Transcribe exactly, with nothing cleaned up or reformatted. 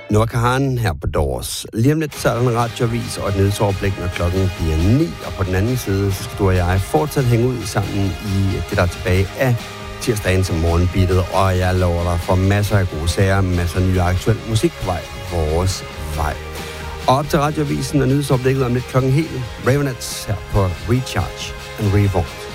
Noah Kahan her på Doors. Lige om lidt så er der en radioavis og et nyhedsoverblik, når klokken bliver ni. Og på den anden side, så skal du og jeg fortsat hænge ud sammen i det, der er tilbage af tirsdagen som morgenbeatet. Og jeg lover dig for masser af gode sager, masser af ny aktuel musik på vej vores vej. Og op til radioavisen og nyhedsoverblikket om lidt klokken helt. Ravenettes her på Recharge and Revolt.